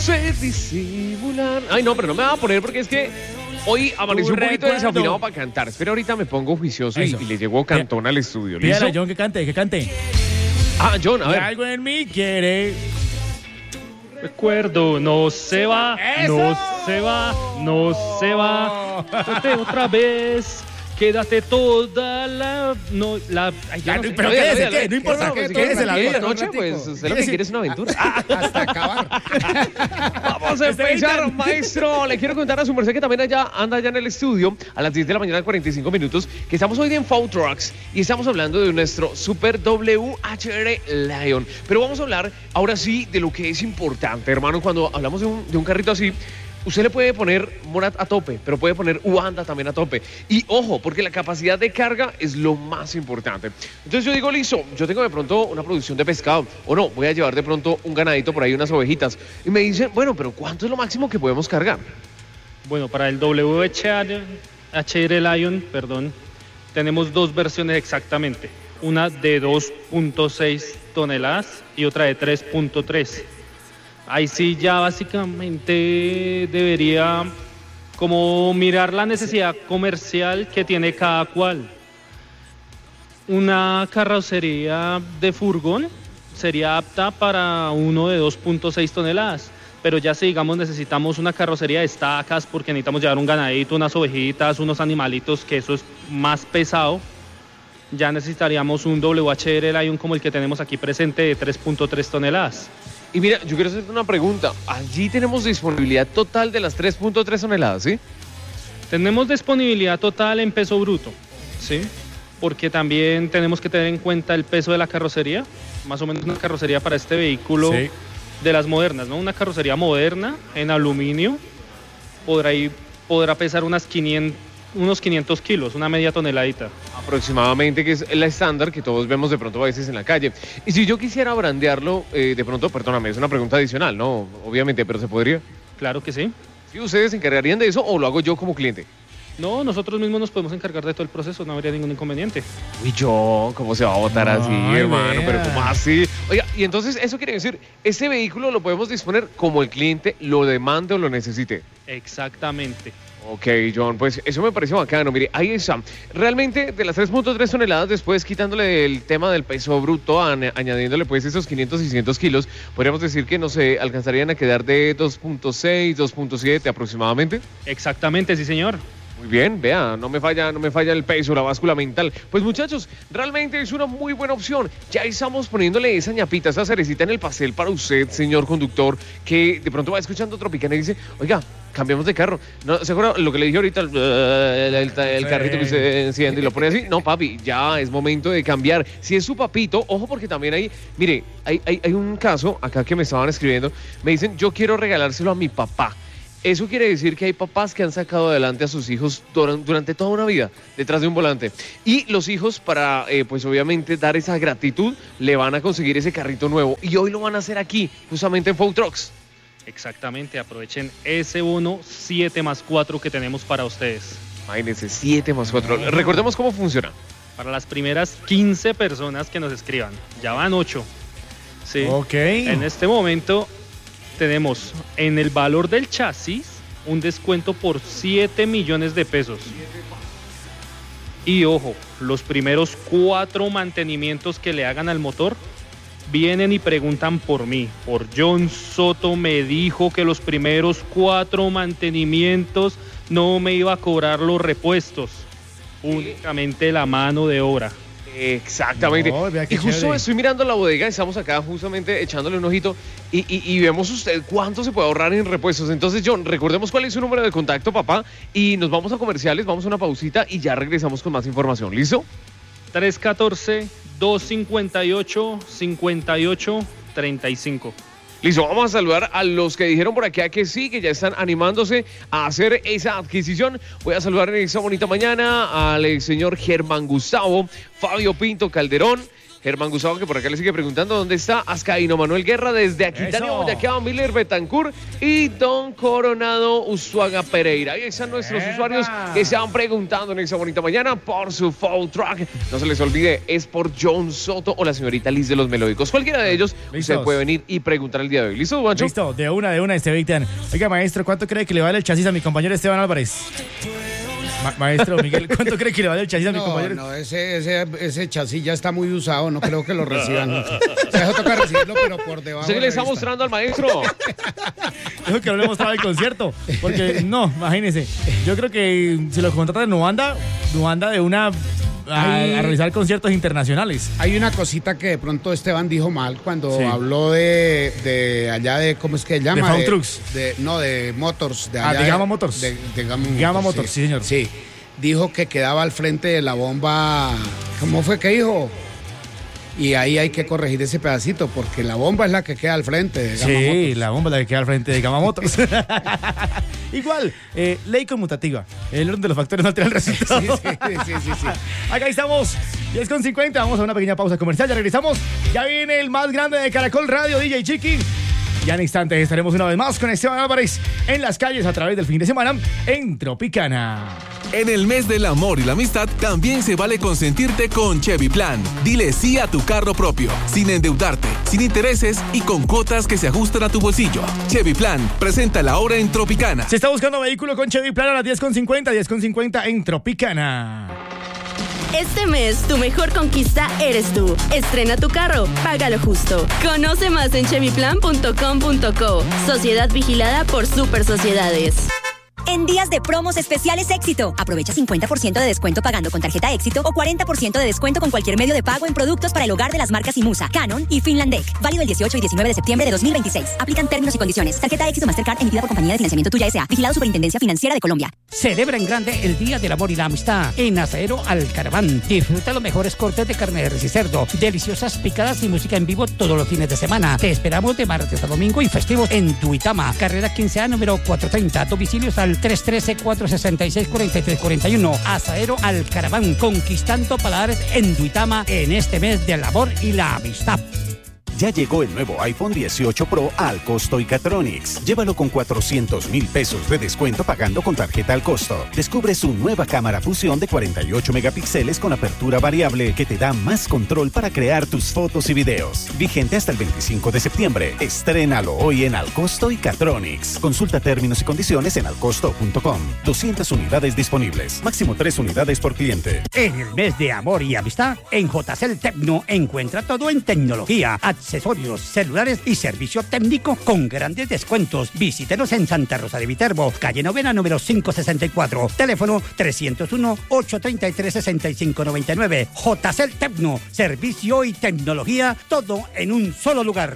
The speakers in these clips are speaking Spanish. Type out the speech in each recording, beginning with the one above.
Se disimulan. Ay, no, pero no me va a poner porque es que hoy amaneció un poquito desafinado para cantar. Espera, ahorita me pongo juicioso y le llevo cantón al estudio. ¿Listo? Pídale a John que cante. Ah, John, a ver. Algo en mí quiere. Recuerdo, no se va, ¡Eso! no se va, no se va. Vete otra vez. Quédate toda la... No, la... Ay, ya no sé. Pero quédese, ¿qué? No importa, quédese la vida. noche, pues usted lo que quiere es una aventura. Hasta acabar. Vamos a empezar, maestro. Le quiero contar a su merced que también anda allá en el estudio a las 10 de la mañana, 45 minutos, que estamos hoy en Food Trucks y estamos hablando de nuestro Super WHR Lion. Pero vamos a hablar ahora sí de lo que es importante, hermano, cuando hablamos de un carrito así. Usted le puede poner Monat a tope, pero puede poner Uanda también a tope. Y ojo, porque la capacidad de carga es lo más importante. Entonces yo digo, listo, yo tengo de pronto una producción de pescado, o no, voy a llevar de pronto un ganadito por ahí, unas ovejitas. Y me dicen, bueno, pero ¿cuánto es lo máximo que podemos cargar? Bueno, para el WHR Lion, tenemos dos versiones exactamente. Una de 2.6 toneladas y otra de 3.3. Ahí sí ya básicamente debería como mirar la necesidad comercial que tiene cada cual. Una carrocería de furgón sería apta para uno de 2.6 toneladas, pero ya si digamos necesitamos una carrocería de estacas porque necesitamos llevar un ganadito, unas ovejitas, unos animalitos, que eso es más pesado, ya necesitaríamos un WHR Lion como el que tenemos aquí presente de 3.3 toneladas. Y mira, yo quiero hacerte una pregunta. Allí tenemos disponibilidad total de las 3.3 toneladas, ¿sí? Tenemos disponibilidad total en peso bruto, ¿sí? Porque también tenemos que tener en cuenta el peso de la carrocería. Más o menos una carrocería para este vehículo Sí. de las modernas, ¿no? Una carrocería moderna en aluminio podrá pesar unos 500 kilos, una media toneladita. Aproximadamente, que es la estándar que todos vemos de pronto a veces en la calle. Y si yo quisiera brandearlo, de pronto, perdóname, es una pregunta adicional, ¿no? Obviamente, pero ¿se podría? Claro que sí. ¿Sí ustedes se encargarían de eso o lo hago yo como cliente? No, nosotros mismos nos podemos encargar de todo el proceso, no habría ningún inconveniente. Uy, yo, ¿cómo se va a votar así, Ay, hermano? vea. Pero ¿cómo así? Oiga, y entonces eso quiere decir, este vehículo lo podemos disponer como el cliente lo demande o lo necesite. Exactamente. Ok, John, pues eso me pareció bacano. Mire, ahí está. Realmente, de las 3.3 toneladas, después quitándole el tema del peso bruto, añadiéndole pues esos 500 y 600 kilos, podríamos decir que, no sé, alcanzarían a quedar de 2.6, 2.7 aproximadamente. Exactamente, sí, señor. Muy bien, vea, no me falla el peso, la báscula mental. Pues muchachos, realmente es una muy buena opción. Ya estamos poniéndole esa ñapita, esa cerecita en el pastel para usted, señor conductor, que de pronto va escuchando Tropicana y dice, oiga, cambiamos de carro. ¿No se acuerda lo que le dije ahorita? El carrito que se enciende y lo pone así. No, papi, ya es momento de cambiar. Si es su papito, ojo, porque también mire, hay un caso acá que me estaban escribiendo. Me dicen, yo quiero regalárselo a mi papá. Eso quiere decir que hay papás que han sacado adelante a sus hijos durante toda una vida detrás de un volante. Y los hijos, para pues obviamente dar esa gratitud, le van a conseguir ese carrito nuevo. Y hoy lo van a hacer aquí, justamente en Food Trucks. Exactamente, aprovechen ese bono 7+4 que tenemos para ustedes. Imagínense, 7+4. Recordemos cómo funciona. Para las primeras 15 personas que nos escriban, ya van 8. Sí. Ok. En este momento tenemos en el valor del chasis un descuento por 7 millones de pesos. Y ojo, los primeros 4 mantenimientos que le hagan al motor vienen y preguntan por mí. Por John Soto me dijo que los primeros 4 mantenimientos no me iba a cobrar los repuestos, únicamente la mano de obra. Exactamente. No, vea qué y justo chévere. estoy mirando la bodega, estamos acá justamente echándole un ojito y vemos usted cuánto se puede ahorrar en repuestos. Entonces, John, recordemos cuál es su número de contacto, papá, y nos vamos a comerciales, vamos a una pausita y ya regresamos con más información. ¿Listo? 314-258-5835. Listo, vamos a saludar a los que dijeron por acá que sí, que ya están animándose a hacer esa adquisición. Voy a saludar en esta bonita mañana al señor Germán Gustavo, Fabio Pinto Calderón, Germán Gustavo, que por acá le sigue preguntando dónde está Azcaíno Manuel Guerra, desde Aquitania, Boyacá, Miller Betancourt y Don Coronado Usuaga Pereira. Ahí están nuestros usuarios que se van preguntando en esta bonita mañana por su food truck. No se les olvide, es por John Soto o la señorita Liz de los Melódicos. Cualquiera de ellos, usted puede venir y preguntar el día de hoy. ¿Listo, Juancho? Listo, de una, Esteban. Oiga, maestro, ¿cuánto cree que le vale el chasis a mi compañero Esteban Álvarez? Maestro Miguel, ¿cuánto cree que le vale el chasis a mi compañero? No, ese chasis ya está muy usado, no creo que lo reciban. O sea, eso toca recibirlo, pero por debajo. ¿Usted qué le está mostrando al maestro? Dijo que no le mostraba el concierto, porque no, imagínese. Yo creo que si lo contrata no anda de una a realizar conciertos internacionales. Hay una cosita que de pronto Esteban dijo mal cuando habló de allá de, ¿cómo es que se llama? De Found Trucks. De Motors. De Gama Motors. De Gama Motors, sí, señor. Sí, dijo que quedaba al frente de la bomba. ¿Cómo fue que dijo? Y ahí hay que corregir ese pedacito, porque la bomba es la que queda al frente de Gama Motors. Sí, la bomba es la que queda al frente de Gama Motors. Igual, ley conmutativa. El orden de los factores no altera el resultado. Sí. Acá estamos, 10:50. Vamos a una pequeña pausa comercial. Ya regresamos. Ya viene el más grande de Caracol Radio, DJ Chiqui. Ya en instantes estaremos una vez más con Esteban Álvarez en las calles a través del fin de semana en Tropicana. En el mes del amor y la amistad también se vale consentirte con Chevy Plan. Dile sí a tu carro propio, sin endeudarte, sin intereses y con cuotas que se ajustan a tu bolsillo. Chevy Plan, preséntala ahora en Tropicana. Se está buscando vehículo con Chevy Plan a las 10:50 en Tropicana. Este mes, tu mejor conquista eres tú. Estrena tu carro, págalo justo. Conoce más en chevyplan.com.co. Sociedad vigilada por Super Sociedades. En días de promos especiales Éxito. Aprovecha 50% de descuento pagando con tarjeta Éxito o 40% de descuento con cualquier medio de pago en productos para el hogar de las marcas Imusa, Canon y Finlandec. Válido el 18 y 19 de septiembre de 2026. Aplican términos y condiciones. Tarjeta Éxito Mastercard emitida por Compañía de Financiamiento Tuya S.A. Vigilado Superintendencia Financiera de Colombia. Celebra en grande el Día del Amor y la Amistad en Asadero Alcaraván. Disfruta los mejores cortes de carne de res y cerdo, deliciosas picadas y música en vivo todos los fines de semana. Te esperamos de martes a domingo y festivos en Duitama, carrera 15A número 430. Domicilios al 313-466-4341. Asadero Alcaraván, conquistando paladares en Duitama en este mes del amor y la amistad. Ya llegó el nuevo iPhone 18 Pro al costo Icatronics. Llévalo con 400,000 pesos de descuento pagando con tarjeta al costo. Descubre su nueva cámara fusión de 48 megapíxeles con apertura variable que te da más control para crear tus fotos y videos. Vigente hasta el 25 de septiembre. Estrénalo hoy en Al Costo Icatronics. Consulta términos y condiciones en alcosto.com. 200 unidades disponibles. Máximo 3 unidades por cliente. En el mes de amor y amistad, en JCL Tecno encuentra todo en tecnología, accesorios, celulares y servicio técnico con grandes descuentos. Visítenos en Santa Rosa de Viterbo, calle Novena, número 564. Teléfono 301-833-6599. JCL Tecno, servicio y tecnología, todo en un solo lugar.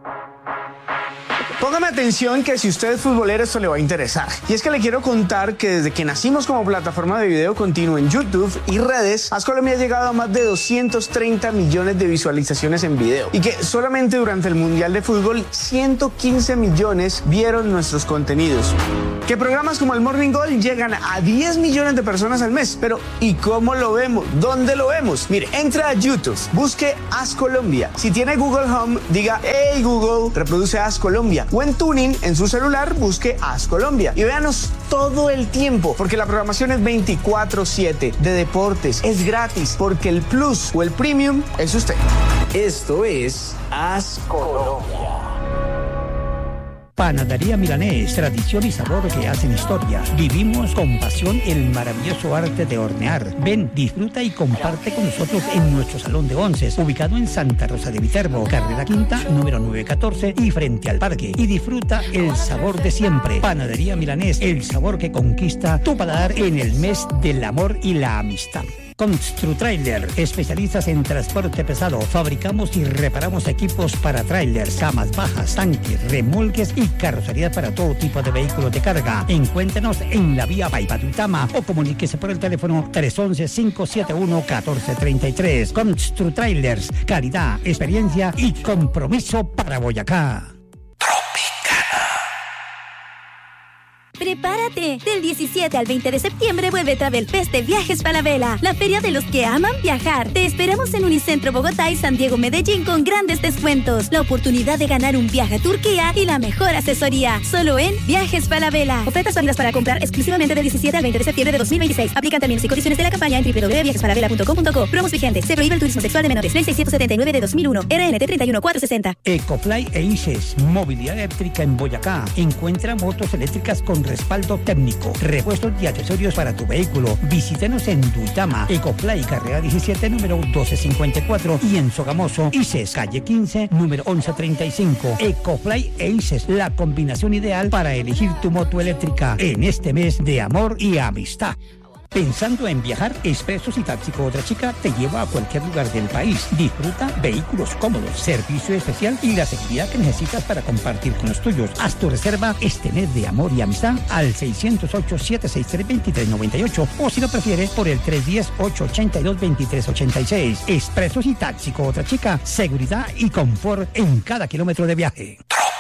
Póngame atención que si usted es futbolero esto le va a interesar. Y es que le quiero contar que desde que nacimos como plataforma de video continuo en YouTube y redes, AzColombia ha llegado a más de 230 millones de visualizaciones en video. Y que solamente durante el Mundial de Fútbol 115 millones vieron nuestros contenidos. Que programas como el Morning Gold llegan a 10 millones de personas al mes. Pero ¿y cómo lo vemos? ¿Dónde lo vemos? Mire, entra a YouTube, busque AzColombia. Si tiene Google Home, diga "Hey Google, reproduce AzColombia". O en Tuning, en su celular, busque AzColombia. Y véanos todo el tiempo, porque la programación es 24/7 de deportes. Es gratis, porque el Plus o el Premium es usted. Esto es AzColombia. Panadería Milanés, tradición y sabor que hacen historia. Vivimos con pasión el maravilloso arte de hornear. Ven, disfruta y comparte con nosotros en nuestro salón de onces, ubicado en Santa Rosa de Viterbo, carrera quinta, número 914 y frente al parque. Y disfruta el sabor de siempre. Panadería Milanés, el sabor que conquista tu paladar en el mes del amor y la amistad. Construtrailer, especialistas en transporte pesado. Fabricamos y reparamos equipos para trailers, camas bajas, tanques, remolques y carrocería para todo tipo de vehículos de carga. Encuéntrenos en la vía Baibatuitama o comuníquese por el teléfono 311-571-1433. Construtrailers, calidad, experiencia y compromiso para Boyacá. ¡Prepárate! Del 17 al 20 de septiembre vuelve Travel Fest de Viajes Falabella, la feria de los que aman viajar. Te esperamos en Unicentro Bogotá y San Diego Medellín con grandes descuentos, la oportunidad de ganar un viaje a Turquía y la mejor asesoría. Solo en Viajes Falabella. Ofertas válidas para comprar exclusivamente del 17 al 20 de septiembre de 2026. Aplican términos y condiciones de la campaña en www.viajesfalabella.com.co. Promos vigentes. Se prohíbe el turismo sexual de menores. Ley 679 de 2001. RNT 31460. Ecofly e ICES, movilidad eléctrica en Boyacá. Encuentra motos eléctricas con respaldo técnico, repuestos y accesorios para tu vehículo. Visítenos en Duitama, Ecofly, carrera 17, número 1254, y en Sogamoso, ICES, calle 15, número 1135. Ecofly e ICES, la combinación ideal para elegir tu moto eléctrica en este mes de amor y amistad. Pensando en viajar, Expresos y Táxico Otra Chica te lleva a cualquier lugar del país. Disfruta vehículos cómodos, servicio especial y la seguridad que necesitas para compartir con los tuyos. Haz tu reserva este mes de amor y amistad al 608-763-2398 o si lo prefieres por el 310-882-2386. Expresos y Táxico Otra Chica, seguridad y confort en cada kilómetro de viaje.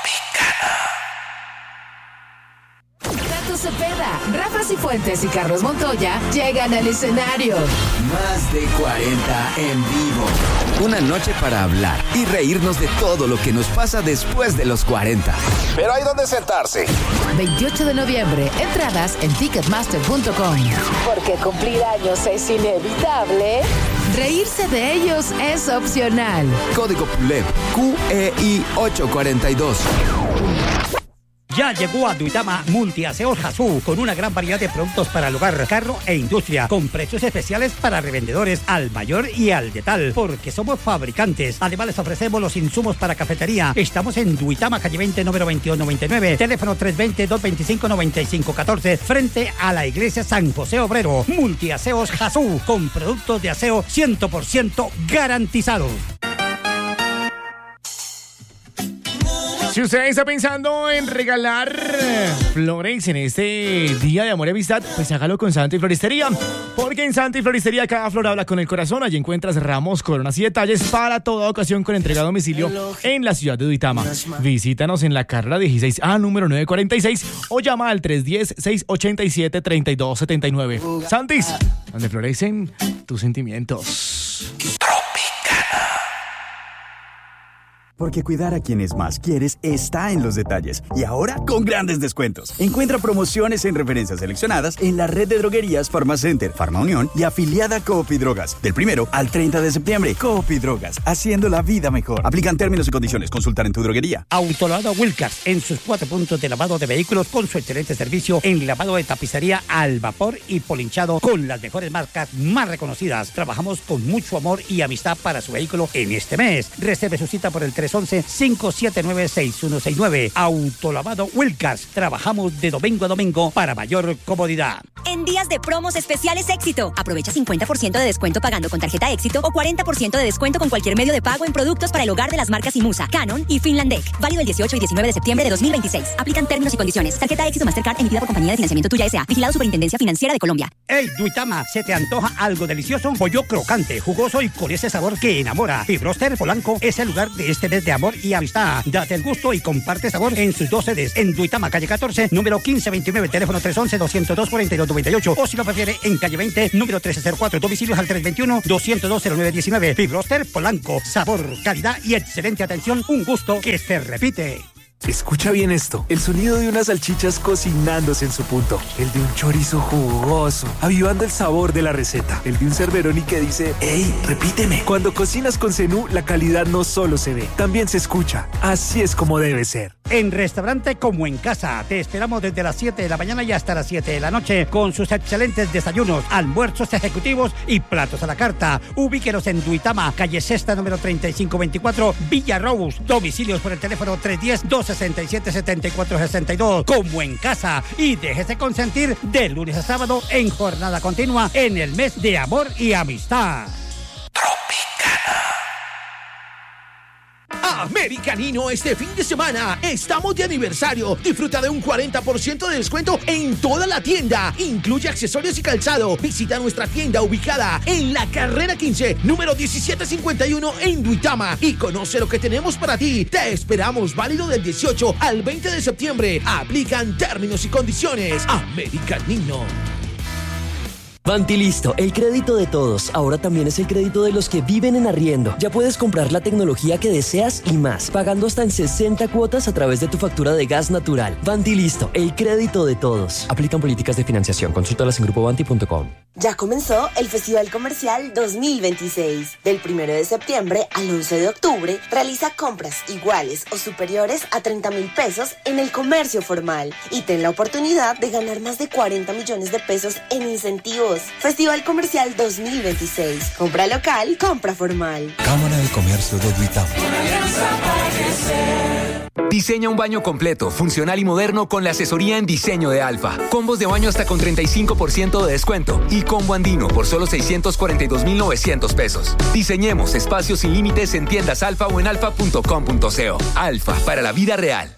Cepeda, Rafa Cifuentes y Carlos Montoya llegan al escenario. Más de 40 en vivo. Una noche para hablar y reírnos de todo lo que nos pasa después de los 40. Pero hay donde sentarse. 28 de noviembre, entradas en ticketmaster.com. Porque cumplir años es inevitable, reírse de ellos es opcional. Código PULEP, QEI 842. Ya llegó a Duitama Multiaseos Jasú con una gran variedad de productos para el hogar, carro e industria, con precios especiales para revendedores al mayor y al detal, porque somos fabricantes. Además les ofrecemos los insumos para cafetería. Estamos en Duitama, calle 20, número 2299, teléfono 320-225-9514, frente a la iglesia San José Obrero. Multiaseos Jasú, con productos de aseo 100% garantizados. Si usted está pensando en regalar flores en este Día de Amor y Amistad, pues hágalo con Santi Floristería. Porque en Santi Floristería cada flor habla con el corazón. Allí encuentras ramos, coronas y detalles para toda ocasión con entrega a domicilio en la ciudad de Duitama. Visítanos en la carrera 16A, número 946 o llama al 310-687-3279. Santis, donde florecen tus sentimientos. Porque cuidar a quienes más quieres está en los detalles. Y ahora con grandes descuentos. Encuentra promociones en referencias seleccionadas en la red de droguerías Farmacenter, Farma Unión y afiliada Coop y Drogas. Del 1 al 30 de septiembre, Coop y Drogas, haciendo la vida mejor. Aplican términos y condiciones. Consultar en tu droguería. Autolavado Wilcas, en sus 4 puntos de lavado de vehículos con su excelente servicio en lavado de tapicería al vapor y polinchado con las mejores marcas más reconocidas. Trabajamos con mucho amor y amistad para su vehículo en este mes. Reserve su cita por el 311-579-6169. Autolavado Wilcas. Trabajamos de domingo a domingo para mayor comodidad. En días de promos especiales Éxito. Aprovecha 50% de descuento pagando con tarjeta Éxito o 40% de descuento con cualquier medio de pago en productos para el hogar de las marcas Imusa, Canon y Finlandec. Válido el 18 y 19 de septiembre de 2026. Aplican términos y condiciones. Tarjeta Éxito Mastercard emitida por Compañía de Financiamiento Tuya S.A. Vigilado Superintendencia Financiera de Colombia. ¡Ey, Duitama! ¿Se te antoja algo delicioso? Pollo crocante, jugoso y con ese sabor que enamora. Fibroster Polanco es el lugar de este mes de amor y amistad. Date el gusto y comparte sabor en sus 2 sedes. En Duitama, calle 14, número 1529, teléfono 311-202-4298. O si lo prefiere, en calle 20, número 1304, domicilios al 321-202-0919. Fibroster Polanco. Sabor, calidad y excelente atención. Un gusto que se repite. Escucha bien esto, el sonido de unas salchichas cocinándose en su punto, el de un chorizo jugoso, avivando el sabor de la receta, el de un Cerveroni que dice, ¡ey, repíteme! Cuando cocinas con Zenú, la calidad no solo se ve, también se escucha. Así es como debe ser. En restaurante como en casa, te esperamos desde las 7 de la mañana y hasta las 7 de la noche con sus excelentes desayunos, almuerzos ejecutivos y platos a la carta. Ubíquenos en Duitama, calle Sexta, número 3524, Villa Rose. Domicilios por el teléfono 310-267-7462. Como en casa. Y déjese consentir de lunes a sábado en jornada continua en el mes de amor y amistad. Americanino este fin de semana. Estamos de aniversario. Disfruta de un 40% de descuento en toda la tienda. Incluye accesorios y calzado. Visita nuestra tienda ubicada en la carrera 15, número 1751 en Duitama y conoce lo que tenemos para ti. Te esperamos, válido del 18 al 20 de septiembre. Aplican términos y condiciones. Americanino. Vantilisto, el crédito de todos. Ahora también es el crédito de los que viven en arriendo. Ya puedes comprar la tecnología que deseas y más, pagando hasta en 60 cuotas a través de tu factura de gas natural. Vantilisto, el crédito de todos. Aplican políticas de financiación. Consúltalas en grupovanti.com. Ya comenzó el Festival Comercial 2026. Del 1 de septiembre al 11 de octubre, realiza compras iguales o superiores a 30,000 pesos en el comercio formal y ten la oportunidad de ganar más de 40 millones de pesos en incentivos. Festival Comercial 2026. Compra local, compra formal. Cámara de Comercio de Duitama. Diseña un baño completo, funcional y moderno con la asesoría en diseño de Alfa. Combos de baño hasta con 35% de descuento y combo andino por solo 642,900 pesos. Diseñemos espacios sin límites en tiendas Alfa o en alfa.com.co. Alfa, para la vida real.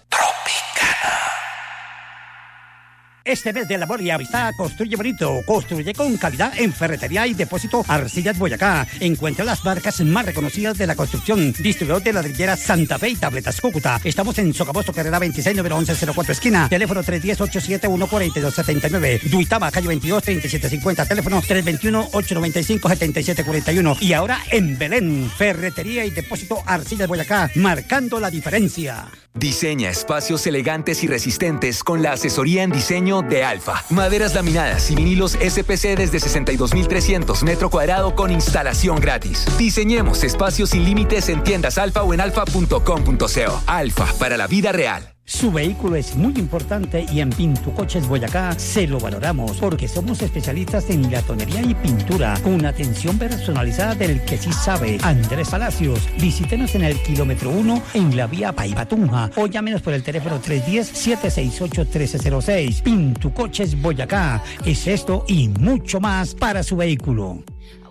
Este mes del amor y amistad, construye bonito, construye con calidad en Ferretería y Depósito Arcillas Boyacá. Encuentra las marcas más reconocidas de la construcción. Distribuidor de ladrillera Santa Fe y Tabletas Cúcuta. Estamos en Sogamoso, carrera 26, número 1104, esquina. Teléfono 310-871-4279. Duitama, calle 22, 3750. Teléfono 321-895-7741. Y ahora en Belén, Ferretería y Depósito Arcillas Boyacá, marcando la diferencia. Diseña espacios elegantes y resistentes con la asesoría en diseño de Alfa. Maderas laminadas y vinilos SPC desde 62,300 metro cuadrado con instalación gratis. Diseñemos espacios sin límites en tiendas Alfa o en alfa.com.co. Alfa, para la vida real. Su vehículo es muy importante y en Pintucoches Boyacá se lo valoramos porque somos especialistas en latonería y pintura con atención personalizada del que sí sabe. Andrés Palacios, visítenos en el kilómetro 1 en la vía Paiva-Tunja o llámenos por el teléfono 310-768-1306. Pintucoches Boyacá, es esto y mucho más para su vehículo.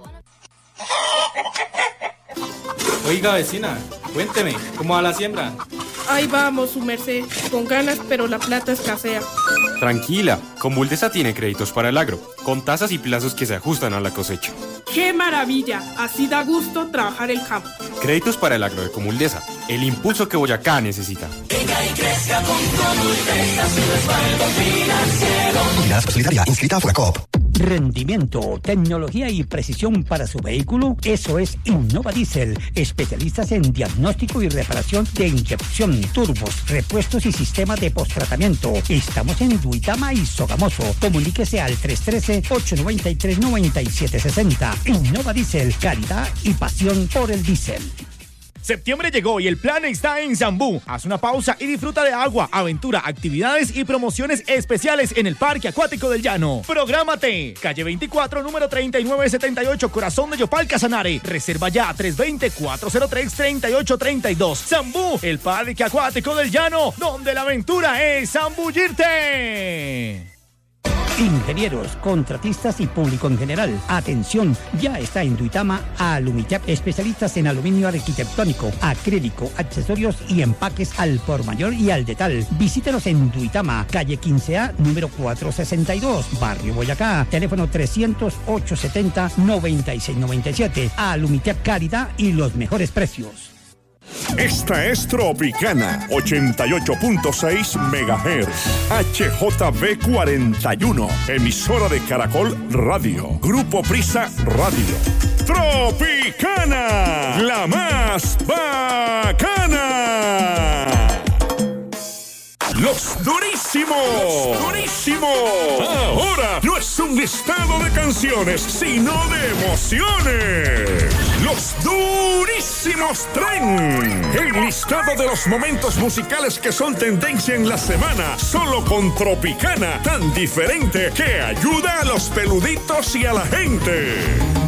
Oiga, vecina, cuénteme, ¿cómo va la siembra? Ahí vamos, su merced, con ganas, pero la plata escasea. Tranquila, Comuldesa tiene créditos para el agro, con tasas y plazos que se ajustan a la cosecha. ¡Qué maravilla! Así da gusto trabajar el campo. Créditos para el agro de Comuldesa, el impulso que Boyacá necesita. Venga y crezca con Comuldesa, su respaldo financiero. Unidad Solidaria, inscrita a Furacop. Rendimiento, tecnología y precisión para su vehículo, eso es Innova Diesel, especialistas en diagnóstico y reparación de inyección, turbos, repuestos y sistemas de posttratamiento. Estamos en Duitama y Sogamoso. Comuníquese al 313-893-9760. Innova Diesel, calidad y pasión por el diésel. Septiembre llegó y el plan está en Zambú. Haz una pausa y disfruta de agua, aventura, actividades y promociones especiales en el Parque Acuático del Llano. Prográmate. Calle 24, número 3978, Corazón de Yopal, Casanare. Reserva ya 320-403-3832. Zambú, el Parque Acuático del Llano, donde la aventura es zambullirte. Ingenieros, contratistas y público en general. Atención, ya está en Duitama Alumitep, especialistas en aluminio arquitectónico, acrílico, accesorios y empaques al por mayor y al detal. Visítenos en Duitama, calle 15A, número 462, Barrio Boyacá. Teléfono 300-870-9697. Alumitep, calidad y los mejores precios. Esta es Tropicana 88.6 MHz HJB41, emisora de Caracol Radio, Grupo Prisa Radio. Tropicana, la más bacana. Los durísimos. Los durísimos. Ahora no es un listado de canciones, sino de emociones. Los durísimos tren. El listado de los momentos musicales que son tendencia en la semana. Solo con Tropicana, tan diferente que ayuda a los peluditos y a la gente.